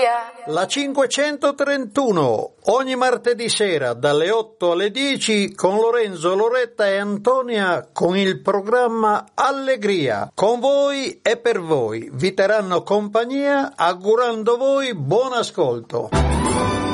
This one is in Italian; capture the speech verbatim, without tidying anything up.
Allegria. La cinquecentotrentuno, ogni martedì sera dalle otto alle dieci con Lorenzo, Loretta e Antonia con il programma Allegria. Con voi e per voi. Vi terranno compagnia augurando voi buon ascolto.